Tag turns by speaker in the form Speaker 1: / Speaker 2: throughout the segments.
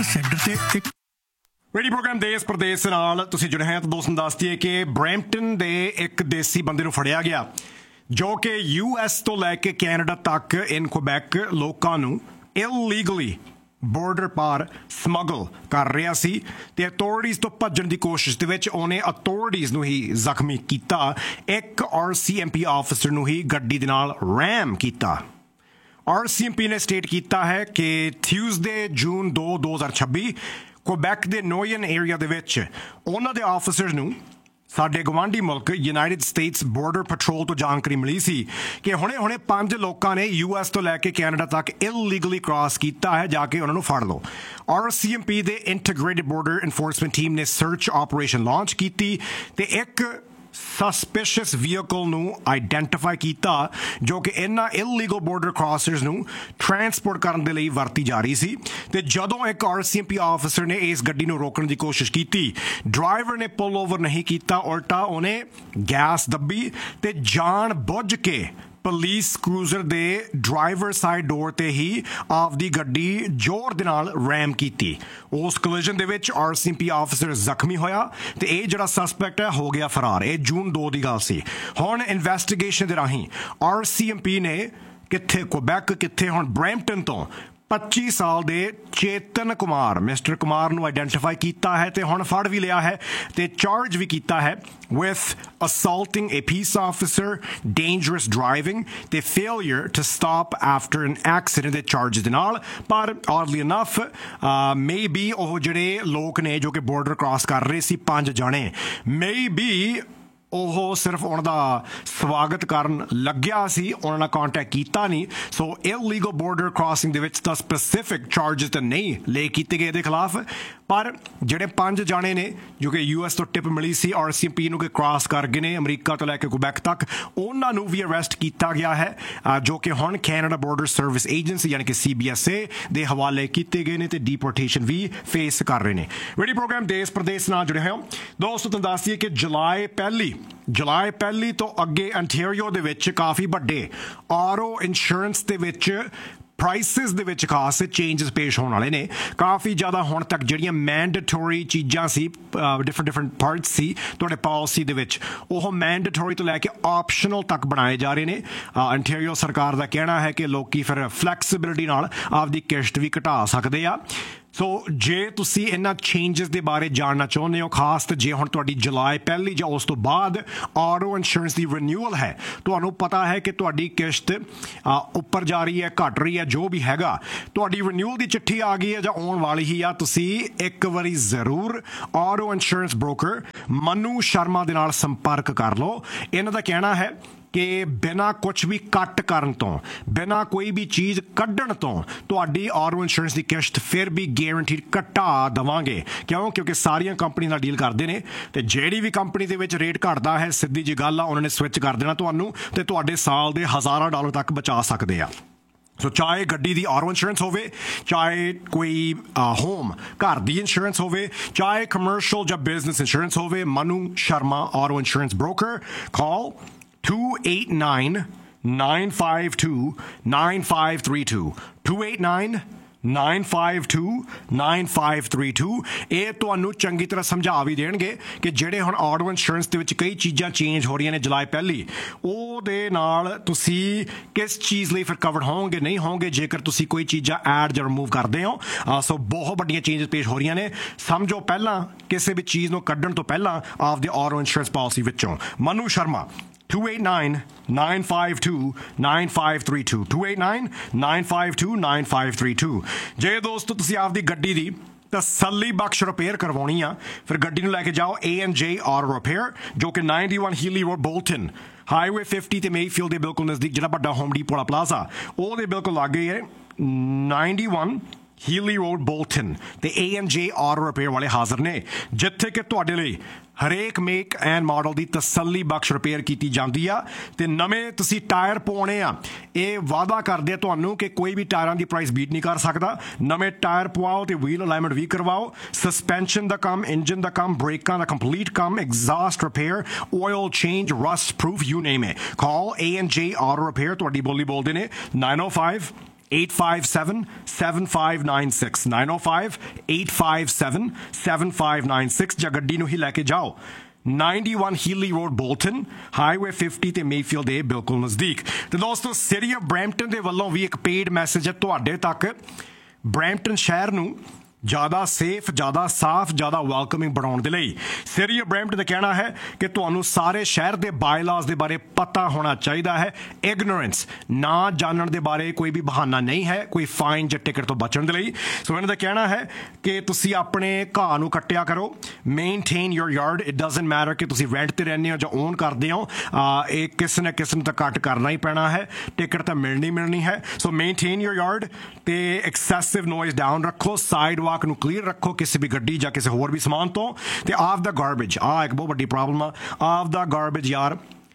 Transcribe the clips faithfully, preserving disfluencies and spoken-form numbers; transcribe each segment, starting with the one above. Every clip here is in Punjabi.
Speaker 1: ਸੈਂਟਰ ਤੇ ਇੱਕ ਰੇਡੀਓ ਪ੍ਰੋਗਰਾਮ ਦੇਸ਼ ਪ੍ਰਦੇਸ਼ ਨਾਲ ਤੁਸੀਂ ਜੁੜੇ ਹੈ ਤਾਂ ਦੋਸਤਾਂ ਦੱਸ ਦਈਏ ਕਿ ਬਰੈਂਪਟਨ ਦੇ ਇੱਕ ਦੇਸੀ ਬੰਦੇ ਨੂੰ ਫੜਿਆ ਗਿਆ ਜੋ ਕਿ ਯੂ ਐਸ ਤੋਂ ਲੈ ਕੇ ਕੈਨੇਡਾ ਤੱਕ ਇਨ ਕੁਬੈਕ ਲੋਕਾਂ ਨੂੰ ਇਲੀਗਲੀ ਬੋਰਡਰ ਪਾਰ ਸਮਗਲ ਕਰ ਰਿਹਾ ਸੀ ਤੇ ਅਥਾਰਟੀਜ਼ ਤੋਂ ਭੱਜਣ ਦੀ ਕੋਸ਼ਿਸ਼ ਦੇ ਵਿੱਚ ਉਹਨੇ ਅਥਾਰਟੀਜ਼ ਨੂੰ ਹੀ ਜ਼ਖਮੀ ਕੀਤਾ। ਇੱਕ R C M P officer ਨੂੰ ਹੀ ਗੱਡੀ ਦੇ ਨਾਲ ਰੈਮ ਕੀਤਾ। ਆਰ ਸੀ ਐਮ ਪੀ ਨੇ ਸਟੇਟ ਕੀਤਾ ਹੈ ਕਿ ਟਿਊਜ਼ਡੇ ਜੂਨ ਦੋ ਦੋ ਹਜ਼ਾਰ ਛੱਬੀ ਕੁਬੈਕ ਦੇ ਨੋਇਨ ਏਰੀਆ ਦੇ ਵਿੱਚ ਉਹਨਾਂ ਦੇ ਆਫਿਸਰਸ ਨੂੰ ਸਾਡੇ ਗਵਾਂਢੀ ਮੁਲਕ ਯੂਨਾਈਟਿਡ ਸਟੇਟਸ ਬਾਰਡਰ ਪੈਟਰੋਲ ਤੋਂ ਜਾਣਕਾਰੀ ਮਿਲੀ ਸੀ ਕਿ ਹੁਣੇ ਹੁਣੇ ਪੰਜ ਲੋਕਾਂ ਨੇ ਯੂ ਐਸ ਤੋਂ ਲੈ ਕੇ ਕੈਨੇਡਾ ਤੱਕ ਇਲੀਗਲੀ ਕ੍ਰਾਸ ਕੀਤਾ ਹੈ, ਜਾ ਕੇ ਉਹਨਾਂ ਨੂੰ ਫੜ ਲਓ। ਆਰ ਸੀ ਐਮ ਪੀ ਦੇ ਇੰਟੀਗ੍ਰੇਟਿਡ ਬਾਰਡਰ ਇਨਫੋਰਸਮੈਂਟ ਟੀਮ ਨੇ ਸਰਚ ਆਪਰੇਸ਼ਨ ਲਾਂਚ ਕੀਤੀ ਤੇ ਇੱਕ ਸਸਪੀਸ਼ੀਅਸ ਵਹੀਕਲ ਨੂੰ ਆਈਡੈਂਟੀਫਾਈ ਕੀਤਾ ਜੋ ਕਿ ਇਹਨਾਂ ਇਲੀਗਲ ਬਾਰਡਰ ਕ੍ਰਾਸਰਸ ਨੂੰ ਟਰਾਂਸਪੋਰਟ ਕਰਨ ਦੇ ਲਈ ਵਰਤੀ ਜਾ ਰਹੀ ਸੀ। ਤੇ ਜਦੋਂ ਇੱਕ R C M P officer ਨੇ ਇਸ ਗੱਡੀ ਨੂੰ ਰੋਕਣ ਦੀ ਕੋਸ਼ਿਸ਼ ਕੀਤੀ, ਡਰਾਈਵਰ ਨੇ ਪੁੱਲ ਓਵਰ ਨਹੀਂ ਕੀਤਾ, ਉਲਟਾ ਉਹਨੇ ਗੈਸ ਦੱਬੀ ਤੇ ਜਾਣ ਬੁੱਝ ਕੇ ਪੁਲਿਸ ਕਰੂਜ਼ਰ ਦੇ ਡਰਾਈਵਰ ਸਾਈਡ ਡੋਰ ਤੇ ਹੀ ਆਪਦੀ ਗੱਡੀ ਜ਼ੋਰ ਦੇ ਨਾਲ ਰੈਮ ਕੀਤੀ। ਉਸ ਕੋਲਿਜਨ ਦੇ ਵਿੱਚ R C M P officer ਜ਼ਖਮੀ ਹੋਇਆ ਤੇ ਇਹ ਜਿਹੜਾ ਸਸਪੈਕਟ ਹੈ ਹੋ ਗਿਆ ਫਰਾਰ। ਇਹ ਜੂਨ ਦੋ ਦੀ ਗੱਲ ਸੀ। ਹੁਣ ਇਨਵੈਸਟੀਗੇਸ਼ਨ ਦੇ ਰਾਹੀਂ ਆਰ ਸੀ ਐਮ ਪੀ ਨੇ ਕਿੱਥੇ ਕੁਬੈਕ ਕਿੱਥੇ ਹੁਣ ਬਰੈਂਪਟਨ ਤੋਂ ਪੱਚੀ ਸਾਲ ਦੇ ਚੇਤਨ ਕੁਮਾਰ ਮਿਸਟਰ ਕੁਮਾਰ ਨੂੰ ਆਈਡੈਂਟੀਫਾਈ ਕੀਤਾ ਹੈ ਤੇ ਹੁਣ ਫੜ ਵੀ ਲਿਆ ਹੈ ਤੇ ਚਾਰਜ ਵੀ ਕੀਤਾ ਹੈ with assaulting a peace officer, dangerous driving ਤੇ failure to stop after an accident ਦੇ ਚਾਰਜ ਦੇ ਨਾਲ। ਪਰ oddly enough maybe ਉਹ ਜਿਹੜੇ ਲੋਕ ਨੇ ਜੋ ਕਿ ਬਾਰਡਰ ਕ੍ਰਾਸ ਕਰ ਰਹੇ ਸੀ ਪੰਜ ਜਾਣੇ maybe ਉਹ ਸਿਰਫ ਉਹਨਾਂ ਦਾ ਸਵਾਗਤ ਕਰਨ ਲੱਗਿਆ ਸੀ, ਉਹਨਾਂ ਨਾਲ ਕੰਟੈਕਟ ਕੀਤਾ ਨਹੀਂ। ਸੋ ਇਲੀਗਲ ਬਾਰਡਰ ਕ੍ਰਾਸਿੰਗ ਦੇ ਵਿੱਚ ਤਾਂ ਸਪੈਸੀਫਿਕ ਚਾਰਜਸ ਤਾਂ ਨਹੀਂ ਲੈ ਕੀਤੇ ਗਏ ਇਹਦੇ ਖਿਲਾਫ, ਪਰ ਜਿਹੜੇ ਪੰਜ ਜਾਣੇ ਨੇ ਜੋ ਕਿ ਯੂ ਐਸ ਤੋਂ ਟਿਪ ਮਿਲੀ C R C M P ਨੂੰ ਕਿ ਕ੍ਰਾਸ ਕਰ ਗਏ ਨੇ ਅਮਰੀਕਾ ਤੋਂ ਲੈ ਕੇ ਕੁਬੈਕ ਤੱਕ, ਉਹਨਾਂ ਨੂੰ ਵੀ ਅਰੈਸਟ ਕੀਤਾ ਗਿਆ ਹੈ ਜੋ ਕਿ ਹੁਣ ਕੈਨੇਡਾ ਬਾਰਡਰ ਸਰਵਿਸ ਏਜੰਸੀ ਯਾਨੀ ਕਿ ਸੀ ਬੀ ਐਸ ਏ ਦੇ ਹਵਾਲੇ ਕੀਤੇ ਗਏ ਨੇ ਤੇ ਡੀਪੋਰਟੇਸ਼ਨ ਵੀ ਫੇਸ ਕਰ ਰਹੇ ਨੇ। ਰੇਡੀਓ ਪ੍ਰੋਗਰਾਮ ਦੇਸ਼ ਪ੍ਰਦੇਸ਼ ਨਾਲ ਜੁੜੇ ਹੋ ਦੋਸਤੋ। ਤੁਹਾਨੂੰ ਦੱਸ ਦਈਏ ਕਿ ਜੁਲਾਈ ਪਹਿਲੀ ਜੁਲਾਈ ਪਹਿਲੀ ਤੋਂ ਅੱਗੇ ਅੰਟੈਰੀਓ ਦੇ ਵਿੱਚ ਕਾਫੀ ਵੱਡੇ ਆਰਓ ਇੰਸ਼ੋਰੈਂਸ ਦੇ ਵਿੱਚ ਪ੍ਰਾਈਸਿਸ ਦੇ ਵਿੱਚ ਖਾਸ ਚੇਂਜਸ ਪੇਸ਼ ਹੋਣ ਵਾਲੇ ਨੇ। ਕਾਫੀ ਜ਼ਿਆਦਾ ਹੁਣ ਤੱਕ ਜਿਹੜੀਆਂ ਮੈਂਡੇਟੋਰੀ ਚੀਜ਼ਾਂ ਸੀ ਡਿਫਰੈਂਟ ਡਿਫਰੈਂਟ ਪਾਰਟਸ ਸੀ ਤੁਹਾਡੇ ਪਾਲਿਸੀ ਦੇ ਵਿੱਚ, ਉਹ ਮੈਂਡੇਟੋਰੀ ਤੋਂ ਲੈ ਕੇ ਆਪਸ਼ਨਲ ਤੱਕ ਬਣਾਏ ਜਾ ਰਹੇ ਨੇ। ਅੰਟੈਰੀਓ ਸਰਕਾਰ ਦਾ ਕਹਿਣਾ ਹੈ ਕਿ ਲੋਕੀ ਫਿਰ ਫਲੈਕਸੀਬਿਲਿਟੀ ਨਾਲ ਆਪਦੀ ਕਿਸ਼ਤ ਵੀ ਘਟਾ ਸਕਦੇ ਆ। ਸੋ ਜੇ ਤੁਸੀਂ ਇਹਨਾਂ ਚੇਂਜਸ ਦੇ ਬਾਰੇ ਜਾਣਨਾ ਚਾਹੁੰਦੇ ਹੋ, ਖਾਸ ਤੇ ਜੇ ਹੁਣ ਤੁਹਾਡੀ ਜੁਲਾਈ ਪਹਿਲੀ ਜਾਂ ਉਸ ਤੋਂ ਬਾਅਦ ਆਟੋ ਇੰਸ਼ੋਰੈਂਸ ਦੀ ਰੀਨਿਊਅਲ ਹੈ, ਤੁਹਾਨੂੰ ਪਤਾ ਹੈ ਕਿ ਤੁਹਾਡੀ ਕਿਸ਼ਤ ਉੱਪਰ ਜਾ ਰਹੀ ਹੈ ਘਟ ਰਹੀ ਹੈ, ਜੋ ਵੀ ਹੈਗਾ ਤੁਹਾਡੀ ਰੀਨਿਊਅਲ ਦੀ ਚਿੱਠੀ ਆ ਗਈ ਹੈ ਜਾਂ ਆਉਣ ਵਾਲੀ ਹੀ ਆ, ਤੁਸੀਂ ਇੱਕ ਵਾਰੀ ਜ਼ਰੂਰ auto insurance broker Manu Sharma ਦੇ ਨਾਲ ਸੰਪਰਕ ਕਰ ਲਓ। ਇਹਨਾਂ ਦਾ ਕਹਿਣਾ ਹੈ ਕਿ ਬਿਨਾਂ ਕੁਛ ਵੀ ਕੱਟ ਕਰਨ ਤੋਂ, ਬਿਨਾਂ ਕੋਈ ਵੀ ਚੀਜ਼ ਕੱਢਣ ਤੋਂ ਤੁਹਾਡੀ ਆਟੋ ਇੰਸ਼ੋਰੈਂਸ ਦੀ ਕਿਸ਼ਤ ਫਿਰ ਵੀ ਗੈਰੰਟੀਡ ਘਟਾ ਦੇਵਾਂਗੇ। ਕਿਉਂ? ਕਿਉਂਕਿ ਸਾਰੀਆਂ ਕੰਪਨੀ ਨਾਲ ਡੀਲ ਕਰਦੇ ਨੇ ਤੇ ਜਿਹੜੀ ਵੀ ਕੰਪਨੀ ਦੇ ਵਿੱਚ ਰੇਟ ਘਟਦਾ ਹੈ ਸਿੱਧੀ ਜੀ ਗੱਲ ਆ ਉਹਨਾਂ ਨੇ ਸਵਿਚ ਕਰ ਦੇਣਾ ਤੁਹਾਨੂੰ ਤੇ ਤੁਹਾਡੇ ਸਾਲ ਦੇ ਹਜ਼ਾਰਾਂ ਡਾਲਰ ਤੱਕ ਬਚਾ ਸਕਦੇ ਆ। ਸੋ ਚਾਹੇ ਗੱਡੀ ਦੀ ਆਟੋ ਇੰਸ਼ੋਰੈਂਸ ਹੋਵੇ, ਚਾਹੇ ਕੋਈ ਹੋਮ ਘਰ ਦੀ ਇੰਸ਼ੋਰੈਂਸ ਹੋਵੇ, ਚਾਹੇ ਕਮਰਸ਼ੀਅਲ ਜਾਂ ਬਿਜ਼ਨਸ ਇੰਸ਼ੋਰੈਂਸ ਹੋਵੇ, Manu Sharma auto insurance broker. ਕਾਲ two eight nine, nine five two, nine five three two. two eight nine, nine five two, nine five three two। ਇਹ ਤੁਹਾਨੂੰ ਚੰਗੀ ਤਰ੍ਹਾਂ ਸਮਝਾ ਵੀ ਦੇਣਗੇ ਕਿ ਜਿਹੜੇ ਹੁਣ ਆਟੋ ਇੰਸ਼ੋਰੈਂਸ ਦੇ ਵਿੱਚ ਕਈ ਚੀਜ਼ਾਂ ਚੇਂਜ ਹੋ ਰਹੀਆਂ ਨੇ ਜੁਲਾਈ ਪਹਿਲੀ, ਉਹਦੇ ਨਾਲ ਤੁਸੀਂ ਕਿਸ ਚੀਜ਼ ਲਈ ਫਿਰ ਕਵਰਡ ਹੋਵੋਗੇ ਨਹੀਂ ਹੋਵੋਗੇ ਜੇਕਰ ਤੁਸੀਂ ਕੋਈ ਚੀਜ਼ਾਂ ਐਡ ਜਾਂ ਰਿਮੂਵ ਕਰਦੇ ਹੋ। ਸੋ ਬਹੁਤ ਵੱਡੀਆਂ ਚੇਂਜਸ ਪੇਸ਼ ਹੋ ਰਹੀਆਂ ਨੇ। ਸਮਝੋ ਪਹਿਲਾਂ ਕਿਸੇ ਵੀ ਚੀਜ਼ ਨੂੰ ਕੱਢਣ ਤੋਂ ਪਹਿਲਾਂ ਆਪਦੇ ਆਟੋ ਇੰਸ਼ੋਰੈਂਸ ਪਾਲਿਸੀ ਵਿੱਚੋਂ। Manu Sharma two eight nine, nine five two, nine five three two. two eight nine, nine five two, nine five three two। ਜੇ ਦੋਸਤੋ ਤੁਸੀਂ ਆਪਦੀ ਗੱਡੀ ਦੀ ਤਸੱਲੀ ਬਖਸ਼ ਰਿਪੇਅਰ ਕਰਵਾਉਣੀ ਆ, ਫਿਰ ਗੱਡੀ ਨੂੰ ਲੈ ਕੇ ਜਾਓ ਏ ਐਂਡ ਜੇ ਆਟੋ ਰਿਪੇਅਰ ਜੋ ਕਿ ninety-one ਹੀਲੀ road Bolton highway fifty ਤੇ ਮੇਫੀਲਡ ਦੇ ਬਿਲਕੁਲ ਨਜ਼ਦੀਕ ਜਿਹੜਾ ਵੱਡਾ ਹੋਮ ਡੀਪੋ ਵਾਲਾ ਪਲਾਜ਼ਾ ਉਹਦੇ ਬਿਲਕੁਲ ਲਾਗੇ ਹੈ ninety-one ਹੀਲੀ ਰੋਡ ਬੋਲਟਨ ਤੇ ਏ ਐਂਡ ਜੇ ਆਟੋ ਰਿਪੇਅਰ ਵਾਲੇ ਹਾਜ਼ਰ ਨੇ ਜਿੱਥੇ ਕਿ ਤੁਹਾਡੇ ਲਈ ਹਰੇਕ ਮੇਕ ਐਂਡ ਮਾਡਲ ਦੀ ਤਸੱਲੀ ਬਖਸ਼ ਰਿਪੇਅਰ ਕੀਤੀ ਜਾਂਦੀ ਆ ਤੇ ਨਵੇਂ ਤੁਸੀਂ ਟਾਇਰ ਪਵਾਉਣੇ ਆ, ਇਹ ਵਾਅਦਾ ਕਰਦੇ ਆ ਤੁਹਾਨੂੰ ਕਿ ਕੋਈ ਵੀ ਟਾਇਰਾਂ ਦੀ ਪ੍ਰਾਈਸ ਬੀਟ ਨਹੀਂ ਕਰ ਸਕਦਾ। ਨਵੇਂ ਟਾਇਰ ਪਵਾਓ ਤੇ ਵੀਲ ਅਲਾਈਨਮੈਂਟ ਵੀ ਕਰਵਾਓ, ਸਸਪੈਂਸ਼ਨ ਦਾ ਕੰਮ, ਇੰਜਨ ਦਾ ਕੰਮ, ਬ੍ਰੇਕਾਂ ਦਾ ਕੰਪਲੀਟ ਕੰਮ, exhaust repair, oil change, rust proof, you name it. Call A and ਜੇ ਆਟੋ ਰਿਪੇਅਰ। ਤੁਹਾਡੀ ਬੋਲੀ ਬੋਲਦੇ ਨੇ nine oh five eight five seven, seven five nine six nine oh five, eight five seven, seven five nine six ਜਾਂ ਗੱਡੀ ਨੂੰ ਹੀ ਲੈ ਕੇ ਜਾਓ ninety-one Healy Road, Bolton, Highway fifty ਤੇ ਮੇਫੀਲਡ ਦੇ ਬਿਲਕੁਲ ਨਜ਼ਦੀਕ। ਤੇ ਦੋਸਤੋ ਸਿਟੀ ਆਫ ਬਰੈਂਪਟਨ ਦੇ ਵੱਲੋਂ ਵੀ ਇੱਕ ਪੇਡ ਮੈਸੇਜ ਹੈ ਤੁਹਾਡੇ ਤੱਕ। ਬਰੈਂਪਟਨ ਸ਼ਹਿਰ ਨੂੰ ਜ਼ਿਆਦਾ ਸੇਫ, ਜ਼ਿਆਦਾ ਸਾਫ਼, ਜ਼ਿਆਦਾ ਵੈਲਕਮਿੰਗ ਬਣਾਉਣ ਦੇ ਲਈ ਸਿਟੀ ਆਫ ਬਰੈਂਪਟਨ ਦਾ ਕਹਿਣਾ ਹੈ ਕਿ ਤੁਹਾਨੂੰ ਸਾਰੇ ਸ਼ਹਿਰ ਦੇ ਬਾਇਲਾਜ਼ ਦੇ ਬਾਰੇ ਪਤਾ ਹੋਣਾ ਚਾਹੀਦਾ ਹੈ। ਇਗਨੋਰੈਂਸ, ਨਾ ਜਾਣਨ ਦੇ ਬਾਰੇ ਕੋਈ ਵੀ ਬਹਾਨਾ ਨਹੀਂ ਹੈ ਕੋਈ ਫਾਈਨ ਜਾਂ ਟਿਕਟ ਤੋਂ ਬਚਣ ਦੇ ਲਈ। ਸੋ ਇਹਨਾਂ ਦਾ ਕਹਿਣਾ ਹੈ ਕਿ ਤੁਸੀਂ ਆਪਣੇ ਘਾਹ ਨੂੰ ਕੱਟਿਆ ਕਰੋ, maintain your yard. It doesn't matter ਕਿ ਤੁਸੀਂ ਰੈਂਟ ਤੇ ਰਹਿੰਦੇ ਹੋ ਜਾਂ ਓਨ ਕਰਦੇ ਹੋ, ਇਹ ਕਿਸੇ ਨਾ ਕਿਸੇ ਨੂੰ ਤਾਂ ਕੱਟ ਕਰਨਾ ਹੀ ਪੈਣਾ ਹੈ, ਟਿਕਟ ਤਾਂ ਮਿਲਣੀ ਮਿਲਣੀ ਹੈ। ਸੋ ਮੇਨਟੇਨ ਯੋਰ ਯਾਰਡ ਤੇ ਐਕਸੈਸਿਵ ਨੋਇਜ਼ ਡਾਊਨ ਰੱਖੋ, ਸਾਈਡ ਵਾਕ ਨੂੰ ਕਲੀਅਰ ਰੱਖੋ ਕਿਸੇ ਵੀ ਗੱਡੀ ਜਾਂ ਕਿਸੇ ਹੋਰ ਵੀ ਸਮਾਨ ਤੋਂ। ਤੇ ਆਫ ਦਾ ਗਾਰਬੇਜ, ਆਹ ਇੱਕ ਬਹੁਤ ਵੱਡੀ ਪ੍ਰੋਬਲਮ ਆ, ਆਫ ਦਾ ਗਾਰਬੇਜ ਯਾਰ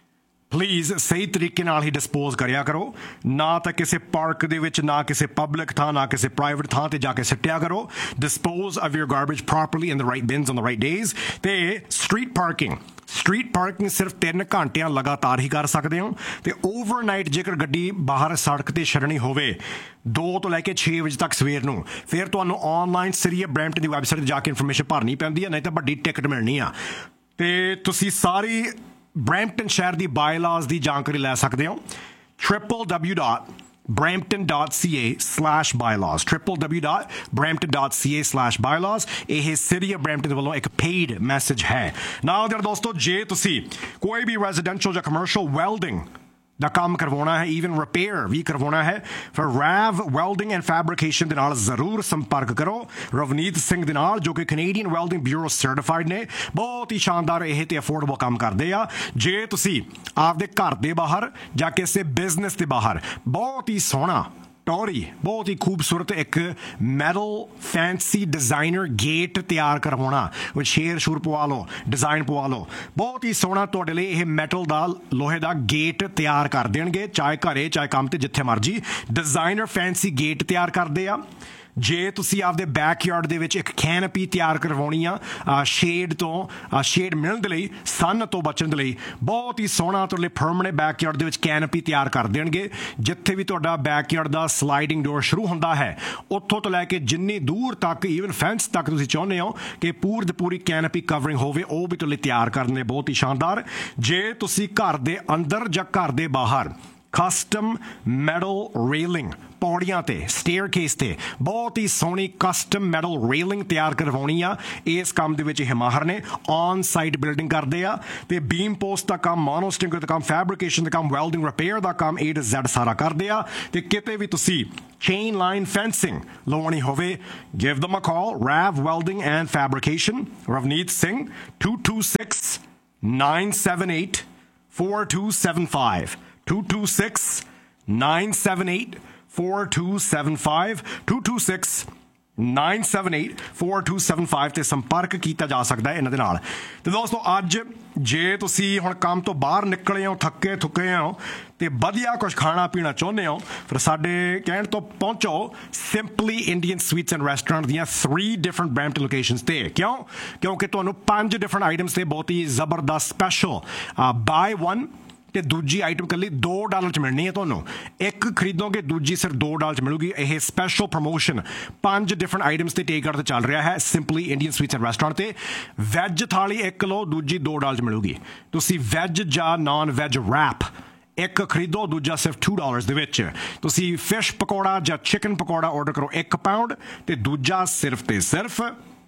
Speaker 1: ਪਲੀਜ਼ ਸਹੀ ਤਰੀਕੇ ਨਾਲ ਹੀ ਡਿਸਪੋਜ਼ ਕਰਿਆ ਕਰੋ। ਨਾ ਤਾਂ ਕਿਸੇ ਪਾਰਕ ਦੇ ਵਿੱਚ, ਨਾ ਕਿਸੇ ਪਬਲਿਕ ਥਾਂ, ਨਾ ਕਿਸੇ ਪ੍ਰਾਈਵੇਟ ਥਾਂ ਤੇ ਜਾ ਕੇ ਸਿੱਟਿਆ ਕਰੋ। Dispose of your garbage properly in the right ਬਿਨਸ on the right days. ਤੇ ਸਟਰੀਟ ਪਾਰਕਿੰਗ, ਸਟਰੀਟ ਪਾਰਕਿੰਗ ਸਿਰਫ ਤਿੰਨ ਘੰਟਿਆਂ ਲਗਾਤਾਰ ਹੀ ਕਰ ਸਕਦੇ ਹੋ। ਤੇ ਓਵਰਨਾਈਟ ਜੇਕਰ ਗੱਡੀ ਬਾਹਰ ਸੜਕ ਤੇ ਛੱਡਣੀ ਹੋਵੇ ਦੋ ਤੋਂ ਲੈ ਕੇ ਛੇ ਵਜੇ ਤੱਕ ਸਵੇਰ ਨੂੰ, ਫਿਰ ਤੁਹਾਨੂੰ online city of Brampton the website ਤੇ ਜਾ ਕੇ ਇਨਫੋਰਮੇਸ਼ਨ ਭਰਨੀ ਪੈਂਦੀ ਹੈ, ਨਹੀਂ ਤਾਂ ਵੱਡੀ ਟਿਕਟ ਮਿਲਣੀ ਆ। ਤੇ ਤੁਸੀਂ ਸਾਰੀ ਬਰੈਂਪਟਨ ਸ਼ਹਿਰ ਦੀ ਬਾਇਲਾਜ਼ ਦੀ ਜਾਣਕਾਰੀ ਲੈ ਸਕਦੇ ਹੋ triple w dot brampton dot c a slash bylaws triple w dot brampton dot c a slash bylaws। ਇਹ ਸਿਟੀ ਆਫ ਬਰੈਂਪਟਨ ਦੇ ਵੱਲੋਂ ਇੱਕ ਪੇਡ ਮੈਸੇਜ ਹੈ। ਨਾਲ ਦੇ ਦੋਸਤੋ, ਜੇ ਤੁਸੀਂ ਕੋਈ ਵੀ ਰੈਜ਼ੀਡੈਂਸ਼ੀਅਲ ਜਾਂ ਕਮਰਸ਼ੀਅਲ ਵੈਲਡਿੰਗ ਦਾ ਕੰਮ ਕਰਵਾਉਣਾ ਹੈ, ਈਵਨ ਰਿਪੇਅਰ ਵੀ ਕਰਵਾਉਣਾ ਹੈ, ਫਿਰ ਰੈਵ ਵੈਲਡਿੰਗ ਐਂਡ ਫੈਬਰਿਕੇਸ਼ਨ ਦੇ ਨਾਲ ਜ਼ਰੂਰ ਸੰਪਰਕ ਕਰੋ ਰਵਨੀਤ ਸਿੰਘ ਦੇ ਨਾਲ, ਜੋ ਕਿ ਕੈਨੇਡੀਅਨ ਵੈਲਡਿੰਗ ਬਿਊਰੋ ਸਰਟੀਫਾਈਡ ਨੇ। ਬਹੁਤ ਹੀ ਸ਼ਾਨਦਾਰ ਇਹ ਤੇ ਅਫੋਰਡੇਬਲ ਕੰਮ ਕਰਦੇ ਆ। ਜੇ ਤੁਸੀਂ ਆਪਦੇ ਘਰ ਦੇ ਬਾਹਰ ਜਾਂ ਕਿਸੇ ਬਿਜ਼ਨਸ ਦੇ ਬਾਹਰ ਬਹੁਤ ਹੀ ਸੋਹਣਾ ਟੌਰੀ, ਬਹੁਤ ਹੀ ਖੂਬਸੂਰਤ ਇੱਕ ਮੈਟਲ ਫੈਂਸੀ ਡਿਜ਼ਾਈਨਰ ਗੇਟ ਤਿਆਰ ਕਰਵਾਉਣਾ, ਉਹ ਸ਼ੇਰ ਸ਼ੂਰ ਪਵਾ ਲਓ, ਡਿਜ਼ਾਈਨ ਪਵਾ ਲਓ, ਬਹੁਤ ਹੀ ਸੋਹਣਾ ਤੁਹਾਡੇ ਲਈ ਇਹ ਮੈਟਲ ਦਾ ਲੋਹੇ ਦਾ ਗੇਟ ਤਿਆਰ ਕਰ ਦੇਣਗੇ, ਚਾਹੇ ਘਰੇ ਚਾਹੇ ਕੰਮ ਤੇ ਜਿੱਥੇ ਮਰਜੀ। ਡਿਜ਼ਾਈਨਰ ਫੈਂਸੀ ਗੇਟ ਤਿਆਰ ਕਰਦੇ ਆ। ਜੇ ਤੁਸੀਂ ਆਪਦੇ ਬੈਕਯਾਰਡ ਦੇ ਵਿੱਚ ਇੱਕ ਕੈਨਪੀ ਤਿਆਰ ਕਰਵਾਉਣੀ ਆ ਸ਼ੇਡ ਤੋਂ, ਸ਼ੇਡ ਮਿਲਣ ਦੇ ਲਈ, ਸਨ ਤੋਂ ਬਚਣ ਦੇ ਲਈ, ਬਹੁਤ ਹੀ ਸੋਹਣਾ ਤੁਹਾਡੇ ਲਈ ਪਰਮਾਨੈਂਟ ਬੈਕਯਾਰਡ ਦੇ ਵਿੱਚ ਕੈਨਪੀ ਤਿਆਰ ਕਰ ਦੇਣਗੇ। ਜਿੱਥੇ ਵੀ ਤੁਹਾਡਾ ਬੈਕਯਾਰਡ ਦਾ ਸਲਾਈਡਿੰਗ ਡੋਰ ਸ਼ੁਰੂ ਹੁੰਦਾ ਹੈ, ਉੱਥੋਂ ਤੋਂ ਲੈ ਕੇ ਜਿੰਨੀ ਦੂਰ ਤੱਕ, ਈਵਨ ਫੈਂਸ ਤੱਕ ਤੁਸੀਂ ਚਾਹੁੰਦੇ ਹੋ ਕਿ ਪੂਰੀ ਦੀ ਪੂਰੀ ਕੈਨਪੀ ਕਵਰਿੰਗ ਹੋਵੇ, ਉਹ ਵੀ ਤੁਹਾਡੇ ਲਈ ਤਿਆਰ ਕਰਨੇ ਬਹੁਤ ਹੀ ਸ਼ਾਨਦਾਰ। ਜੇ ਤੁਸੀਂ ਘਰ ਦੇ ਅੰਦਰ ਜਾਂ ਘਰ ਦੇ ਬਾਹਰ ਕਸਟਮ ਮੈਟਲ ਰੇਲਿੰਗ, ਪੌੜੀਆਂ ਤੇ, ਸਟੇਅਰ ਕੇਸ ਤੇ ਬਹੁਤ ਹੀ ਸੋਹਣੀ ਕਸਟਮ ਮੈਟਲ ਰੇਲਿੰਗ ਤਿਆਰ ਕਰਵਾਉਣੀ ਆ, ਇਸ ਕੰਮ ਦੇ ਵਿੱਚ ਇਹ ਮਾਹਰ ਨੇ। ਔਨ ਸਾਈਟ ਬਿਲਡਿੰਗ ਕਰਦੇ ਆ ਤੇ ਬੀਮ ਪੋਸਟ ਦਾ ਕੰਮ, ਮੋਨੋਸਟਿੰਗ ਦਾ ਕੰਮ, ਫੈਬਰਿਕੇਸ਼ਨ ਦਾ ਕੰਮ, ਵੈਲਡਿੰਗ ਰਿਪੇਅਰ ਦਾ ਕੰਮ, ਏ ਟੂ ਜ਼ੈਡ ਸਾਰਾ ਕਰਦੇ ਆ। ਤੇ ਕਿਤੇ ਵੀ ਤੁਸੀਂ ਚੇਨ ਲਾਈਨ ਫੈਂਸਿੰਗ ਲਵਾਉਣੀ ਹੋਵੇ, give them a call, Rav Welding and Fabrication, Ravneet Singh, two two six, nine seven eight, four two seven five two two six, nine seven eight, four two seven five two two six, nine seven eight, four two seven five ਤੇ ਸੰਪਰਕ ਕੀਤਾ ਜਾ ਸਕਦਾ ਹੈ ਇਹਨਾਂ ਦੇ ਨਾਲ। ਤੇ ਦੋਸਤੋ, ਅੱਜ ਜੇ ਤੁਸੀਂ ਹੁਣ ਕੰਮ ਤੋਂ ਬਾਹਰ ਨਿਕਲੇ ਹੋ, ਥੱਕੇ ਥੁੱਕੇ ਹੋ ਤੇ ਵਧੀਆ ਕੁਝ ਖਾਣਾ ਪੀਣਾ ਚਾਹੁੰਦੇ ਹੋ, ਫਿਰ ਸਾਡੇ ਕਹਿਣ ਤੋਂ ਪਹੁੰਚੋ simply Indian sweets and restaurant ਦੀਆਂ ਥ੍ਰੀ ਡਿਫਰੈਂਟ ਬਰੈਂਪਟਨ ਲੋਕੇਸ਼ਨਸ ਤੇ। ਕਿਉਂ? ਕਿਉਂਕਿ ਤੁਹਾਨੂੰ ਪੰਜ ਡਿਫਰੈਂਟ ਆਈਟਮਸ ਤੇ ਬਹੁਤ ਹੀ ਜ਼ਬਰਦਸਤ ਸਪੈਸ਼ਲ ਬਾਏ ਵਨ ਤੇ ਦੂਜੀ ਆਈਟਮ ਇਕੱਲੀ ਦੋ ਡਾਲਰ 'ਚ ਮਿਲਣੀ ਹੈ ਤੁਹਾਨੂੰ। ਇੱਕ ਖਰੀਦੋਗੇ ਦੂਜੀ ਸਿਰਫ ਦੋ ਡਾਲਰ 'ਚ ਮਿਲੂਗੀ। ਇਹ ਸਪੈਸ਼ਲ ਪ੍ਰਮੋਸ਼ਨ ਪੰਜ ਡਿਫਰੈਂਟ ਆਈਟਮਸ ਤੇ ਟੇਕ ਆਊਟ ਤੇ ਚੱਲ ਰਿਹਾ ਹੈ simply Indian sweets and restaurant ਤੇ। ਵੈਜ ਥਾਲੀ ਇੱਕ ਲਓ, ਦੂਜੀ ਦੋ ਡਾਲਰ 'ਚ ਮਿਲੂਗੀ। ਤੁਸੀਂ ਵੈਜ ਜਾਂ ਨਾਨ ਵੈਜ ਰੈਪ ਇੱਕ ਖਰੀਦੋ, ਦੂਜਾ ਸਿਰਫ ਟੂ ਡਾਲਰਸ ਦੇ ਵਿੱਚ। ਤੁਸੀਂ ਫਿਸ਼ ਪਕੌੜਾ ਜਾਂ ਚਿਕਨ ਪਕੌੜਾ ਆਰਡਰ ਕਰੋ ਇੱਕ ਪਾਊਂਡ ਤੇ ਦੂਜਾ ਸਿਰਫ ਤੇ ਸਿਰਫ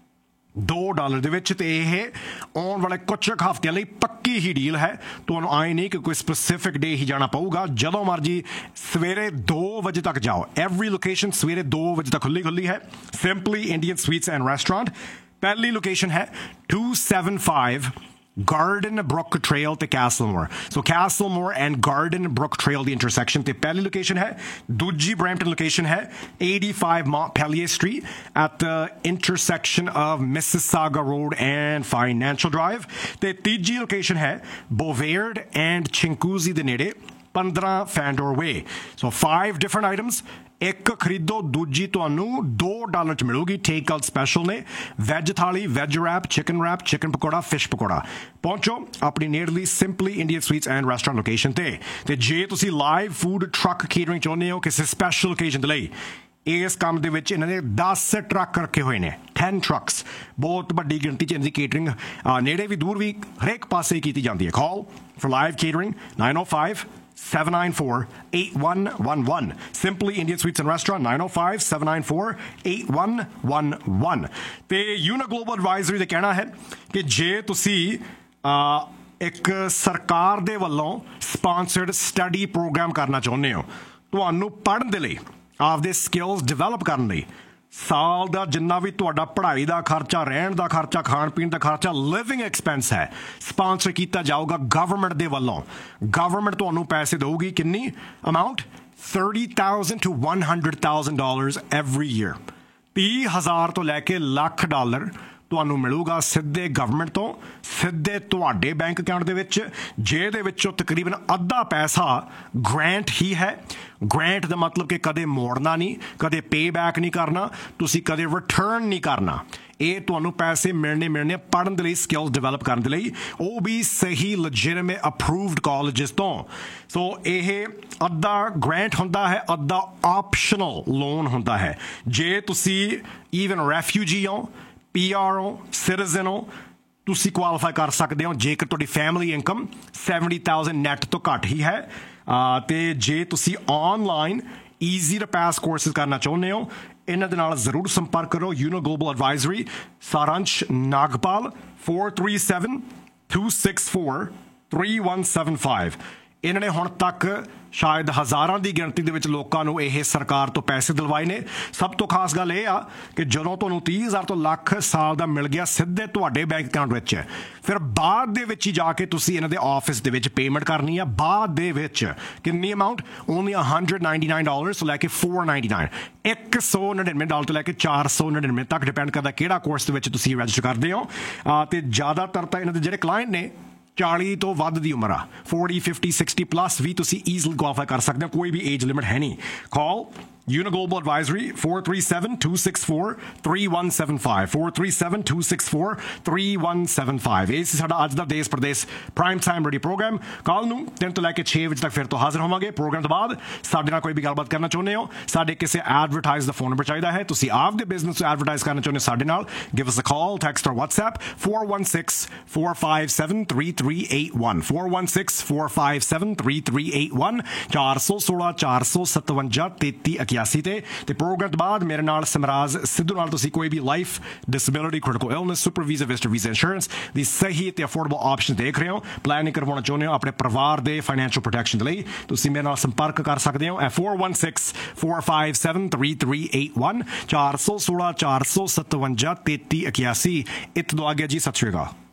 Speaker 1: ਦੋ ਡਾਲਰ ਦੇ ਵਿੱਚ। ਤੇ ਇਹ ਆਉਣ ਵਾਲੇ ਕੁਝ ਹਫ਼ਤਿਆਂ ਲਈ ਪੱਕੀ ਹੀ ਡੀਲ ਹੈ। ਤੁਹਾਨੂੰ ਆਏ ਨਹੀਂ ਕਿ ਕੋਈ ਸਪੈਸੀਫਿਕ ਡੇ ਹੀ ਜਾਣਾ ਪਊਗਾ, ਜਦੋਂ ਮਰਜੀ ਸਵੇਰੇ ਦੋ ਵਜੇ ਤੱਕ ਜਾਓ। ਐਵਰੀ ਲੋਕੇਸ਼ਨ ਸਵੇਰੇ ਦੋ ਵਜੇ ਤੱਕ ਖੁੱਲੀ ਖੁੱਲੀ ਹੈ। Simply Indian sweets and restaurant. ਪਹਿਲੀ ਲੋਕੇਸ਼ਨ ਹੈ two seventy-five Garden Brook Trail ਤੇ Castlemore। So Castlemore and Garden Brook Trail the intersection ਤੇ ਪਹਿਲੀ ਲੋਕੇਸ਼ਨ ਹੈ। ਦੂਜੀ ਬਰੈਂਪਟਨ ਲੋਕੇਸ਼ਨ ਹੈ eighty-five Montpelier Street at the intersection of Mississauga Road and Financial Drive। ਤੇ ਤੀਜੀ ਲੋਕੇਸ਼ਨ ਹੈ Bovaird and Chinguacousy ਦੇ ਨੇੜੇ पंद्रह फैंडोर वे सो फाइव डिफरेंट आइटम्स एक खरीदो दूजी ਤੁਹਾਨੂੰ दो डॉलर च मिलूगी टेक आउट स्पैशल ने वैज थाली वैज rap chicken rap chicken pakora fish pakora पहुंचो अपनी नेड़ली simply Indian sweets and restaurant location ਤੇ ਤੇ ਜੇ ਤੁਸੀਂ ਲਾਈਵ ਫੂਡ ਟਰੱਕ ਕੇਟਰਿੰਗ ਚਾਹੁੰਦੇ ਹੋ ਕਿਸੇ ਸਪੈਸ਼ਲ ਓਕੇਜ਼ਨ ਦੇ ਲਈ ਇਸ ਕੰਮ ਦੇ ਵਿੱਚ ਇਹਨਾਂ ਨੇ ਦਸ ਟਰੱਕ ਰੱਖੇ ਹੋਏ ਨੇ ten ਟਰੱਕਸ ਬਹੁਤ ਵੱਡੀ ਗਿਣਤੀ 'ਚ ਇਹਨਾਂ ਦੀ ਕੇਟਰਿੰਗ ਨੇੜੇ ਵੀ ਦੂਰ ਵੀ ਹਰੇਕ ਪਾਸੇ ਕੀਤੀ ਜਾਂਦੀ ਹੈ ਕਾਲ for live catering nine oh five seven nine four eight one one one Simply Indian Sweets and Restaurant nine oh five seven nine four eight one one one ਤੇ ਯੂਨਾ ਗਲੋਬਲ ਐਡਵਾਈਜ਼ਰੀ ਦਾ ਕਹਿਣਾ ਹੈ ਕਿ ਜੇ ਤੁਸੀਂ ਇੱਕ ਸਰਕਾਰ ਦੇ ਵੱਲੋਂ ਸਪਾਂਸਰਡ ਸਟੱਡੀ ਪ੍ਰੋਗਰਾਮ ਕਰਨਾ ਚਾਹੁੰਦੇ ਹੋ ਤੁਹਾਨੂੰ ਪੜ੍ਹਨ ਦੇ ਲਈ ਆਪਦੇ ਸਕਿੱਲਸ ਡਿਵੈਲਪ ਕਰਨ ਲਈ ਸਾਲ ਦਾ ਜਿੰਨਾ ਵੀ ਤੁਹਾਡਾ ਪੜ੍ਹਾਈ ਦਾ ਖਰਚਾ ਰਹਿਣ ਦਾ ਖਰਚਾ ਖਾਣ ਪੀਣ ਦਾ ਖਰਚਾ ਲਿਵਿੰਗ ਐਕਸਪੈਂਸ ਹੈ ਸਪਾਂਸਰ ਕੀਤਾ ਜਾਊਗਾ ਗਵਰਨਮੈਂਟ ਦੇ ਵੱਲੋਂ ਗਵਰਨਮੈਂਟ ਤੁਹਾਨੂੰ ਪੈਸੇ ਦੇਊਗੀ ਕਿੰਨੀ amount thirty thousand to one hundred thousand dollars every year ਤੀਹ ਹਜ਼ਾਰ ਤੋਂ ਲੈ ਕੇ ਲੱਖ ਡਾਲਰ ਤੁਹਾਨੂੰ ਮਿਲੂਗਾ ਸਿੱਧੇ ਗਵਰਨਮੈਂਟ ਤੋਂ ਸਿੱਧੇ ਤੁਹਾਡੇ ਬੈਂਕ ਅਕਾਊਂਟ ਦੇ ਵਿੱਚ ਜਿਹਦੇ ਵਿੱਚੋਂ ਤਕਰੀਬਨ ਅੱਧਾ ਪੈਸਾ ਗ੍ਰਾਂਟ ਹੀ ਹੈ ਗ੍ਰਾਂਟ ਦਾ ਮਤਲਬ ਕਿ ਕਦੇ ਮੋੜਨਾ ਨਹੀਂ ਕਦੇ ਪੇ ਬੈਕ ਨਹੀਂ ਕਰਨਾ ਤੁਸੀਂ ਕਦੇ ਰਿਟਰਨ ਨਹੀਂ ਕਰਨਾ ਇਹ ਤੁਹਾਨੂੰ ਪੈਸੇ ਮਿਲਣੇ ਮਿਲਣੇ ਪੜ੍ਹਨ ਦੇ ਲਈ ਸਕਿੱਲਸ ਡਿਵੈਲਪ ਕਰਨ ਦੇ ਲਈ ਉਹ ਵੀ ਸਹੀ ਲੈਜਿਟਿਮੇਟ ਅਪਰੂਵਡ ਕਾਲਜਸ ਤੋਂ ਸੋ ਇਹ ਅੱਧਾ ਗ੍ਰਾਂਟ ਹੁੰਦਾ ਹੈ ਅੱਧਾ ਆਪਸ਼ਨਲ ਲੋਨ ਹੁੰਦਾ ਹੈ ਜੇ ਤੁਸੀਂ ਈਵਨ ਰੈਫਿਊਜੀ ਹੋ P R ਹੋ ਸਿਟੀਜ਼ਨ ਹੋ ਤੁਸੀਂ ਕੁਆਲੀਫਾਈ ਕਰ ਸਕਦੇ ਹੋ ਜੇਕਰ ਤੁਹਾਡੀ family income seventy thousand net ਤੋਂ ਘੱਟ ਹੀ ਹੈ ਤੇ ਜੇ ਤੁਸੀਂ online easy two pass courses ਕਰਨਾ ਚਾਹੁੰਦੇ ਹੋ ਇਹਨਾਂ ਦੇ ਨਾਲ ਜ਼ਰੂਰ ਸੰਪਰਕ ਕਰੋ ਯੂਨੋ ਗਲੋਬਲ ਐਡਵਾਈਜ਼ਰੀ ਸਾਰਾਂਸ਼ Nagpal four three seven two six four three one seven five ਇਹਨਾਂ ਨੇ ਹੁਣ ਤੱਕ ਸ਼ਾਇਦ ਹਜ਼ਾਰਾਂ ਦੀ ਗਿਣਤੀ ਦੇ ਵਿੱਚ ਲੋਕਾਂ ਨੂੰ ਇਹ ਸਰਕਾਰ ਤੋਂ ਪੈਸੇ ਦਿਲਵਾਏ ਨੇ ਸਭ ਤੋਂ ਖਾਸ ਗੱਲ ਇਹ ਆ ਕਿ ਜਦੋਂ ਤੁਹਾਨੂੰ ਤੀਹ ਹਜ਼ਾਰ ਤੋਂ ਲੱਖ ਸਾਲ ਦਾ ਮਿਲ ਗਿਆ ਸਿੱਧੇ ਤੁਹਾਡੇ ਬੈਂਕ ਅਕਾਊਂਟ ਵਿੱਚ ਫਿਰ ਬਾਅਦ ਦੇ ਵਿੱਚ ਹੀ ਜਾ ਕੇ ਤੁਸੀਂ ਇਹਨਾਂ ਦੇ ਆਫਿਸ ਦੇ ਵਿੱਚ ਪੇਮੈਂਟ ਕਰਨੀ ਆ ਬਾਅਦ ਦੇ ਵਿੱਚ ਕਿੰਨੀ amount only one hundred ninety-nine dollars ਤੋਂ ਲੈ ਕੇ four ninety-nine ਇੱਕ ਸੌ ਨੜਿਨਵੇਂ ਡਾਲਰ ਤੋਂ ਲੈ ਕੇ ਚਾਰ ਸੌ ਨੜਿਨਵੇਂ ਤੱਕ ਡਿਪੈਂਡ ਕਰਦਾ ਕਿਹੜਾ ਕੋਰਸ ਦੇ ਵਿੱਚ ਤੁਸੀਂ ਰਜਿਸਟਰ ਕਰਦੇ ਹੋ ਤੇ ਜ਼ਿਆਦਾਤਰ ਤਾਂ ਇਹਨਾਂ ਦੇ ਜਿਹੜੇ ਕਲਾਇੰਟ ਨੇ ਚਾਲੀ ਤੋਂ ਵੱਧ ਦੀ ਉਮਰ ਆ forty fifty sixty ਪਲੱਸ ਵੀ ਤੁਸੀਂ ਈਜ਼ਲੀ ਕੁਆਲੀਫਾਈ ਕਰ ਸਕਦੇ ਹੋ ਕੋਈ ਵੀ ਏਜ ਲਿਮਿਟ ਹੈ ਨਹੀਂ ਕਾਲ Una Global Advisory four three seven two six four three one seven five four three seven two six four three one seven five ਇਹ ਸੀ ਸਾਡਾ ਅੱਜ ਦਾ ਦੇਸ਼ Pradesh prime time radio programme ਕੱਲ ਨੂੰ ਤਿੰਨ ਤੋਂ ਲੈ ਕੇ ਛੇ ਵਜੇ ਤੱਕ ਫਿਰ ਤੋਂ ਹਾਜ਼ਰ ਹੋਵਾਂਗੇ ਪ੍ਰੋਗਰਾਮ ਤੋਂ ਬਾਅਦ ਸਾਡੇ ਨਾਲ ਕੋਈ ਵੀ ਗੱਲਬਾਤ ਕਰਨਾ ਚਾਹੁੰਦੇ ਹੋ ਸਾਡੇ ਕਿਸੇ ਐਡਵਰਟਾਈਜ਼ ਦਾ ਫੋਨ ਨੰਬਰ ਚਾਹੀਦਾ ਹੈ ਤੁਸੀਂ ਆਪਦੇ ਬਿਜ਼ਨਸ ਨੂੰ ਐਡਵਰਟਾਈਜ਼ ਕਰਨਾ ਚਾਹੁੰਦੇ ਸਾਡੇ ਨਾਲ ਗਿਵ ਅਸ ਅ ਕਾਲ ਟੈਕਸਟ ਔਰ WhatsApp four one six four five seven three three eight one four one six four five seven three three eight one ਚਾਰ ਸੌ ਸੋਲਾਂ ਚਾਰ ਸੌ ਸਤਵੰਜਾ ਤੇਤੀ ਇਕਿਆਸੀ ਤੇ ਤੇ ਪ੍ਰੋਗਰਾਮ ਤੋਂ ਬਾਅਦ ਮੇਰੇ ਨਾਲ ਸਮਰਾਜ ਸਿੱਧੂ ਨਾਲ ਤੁਸੀਂ ਕੋਈ ਵੀ life disability critical illness super visa visitor visa insurance ਦੀ ਸਹੀ ਤੇ ਅਫੋਰਡੇਬਲ ਆਪਸ਼ਨ ਦੇਖ ਰਹੇ ਹੋ ਪਲਾਨਿੰਗ ਕਰਵਾਉਣਾ ਚਾਹੁੰਦੇ ਹੋ ਆਪਣੇ ਪਰਿਵਾਰ ਦੇ ਫਾਈਨੈਂਸ਼ੀਅਲ ਪ੍ਰੋਟੈਕਸ਼ਨ ਦੇ ਲਈ ਤੁਸੀਂ ਮੇਰੇ ਨਾਲ ਸੰਪਰਕ ਕਰ ਸਕਦੇ ਹੋ four one six four five seven three three eight one ਚਾਰ ਸੌ ਸੋਲਾਂ ਚਾਰ ਸੌ ਸਤਵੰਜਾ ਤੇਤੀ ਇਕਿਆਸੀ ਇੱਥੇ ਤੋਂ ਆ ਗਿਆ ਜੀ ਸਤਿ ਸ਼੍ਰੀ ਅਕਾਲ